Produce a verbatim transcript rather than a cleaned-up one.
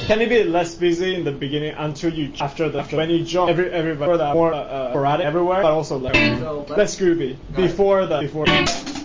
Can it be less busy in the beginning until you after the after when you join every everybody more uh, sporadic everywhere, but also like So less groovy before the before.